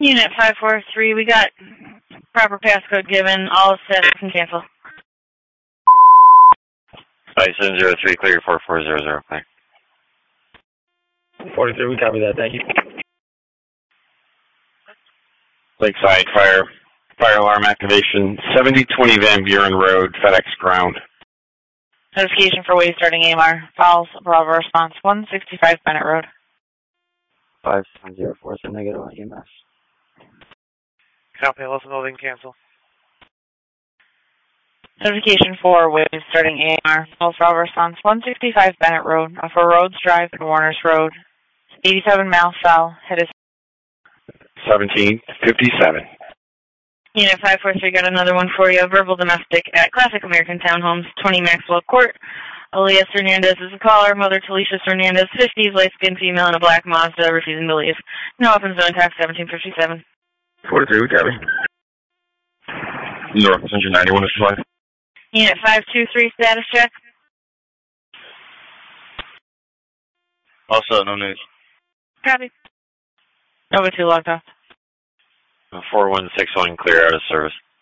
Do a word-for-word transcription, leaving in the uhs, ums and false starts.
Unit five four three, we got proper passcode given. All set, can cancel. Five seven zero three, clear four four zero zero, clear. forty-three, we copy that, thank you. Lakeside fire, fire alarm activation, seventy twenty Van Buren Road, FedEx ground. Notification for wave starting A M R. Falls, Bravo response, one sixty-five Bennett Road. five seven zero four, so negative on E M S. Copy, Wilson Building, cancel. Notification for wave starting A M R. Falls, Bravo response, one sixty-five Bennett Road, off of Rhodes Drive and Warners Road. eighty-seven miles south, head is seventeen fifty-seven. Unit five four three, got another one for you. Verbal domestic at Classic American Townhomes, twenty Maxwell Court. Elias Hernandez is the caller. Mother Talisha Hernandez, fifties, light-skinned female in a black Mazda, refusing to leave. No weapons, no attack, seventeen fifty-seven. forty-three, we copy. North Central ninety-one is fine. Unit five two three, status check. Also, no news. Copy. Nova two logged off. four one six one, clear out of service.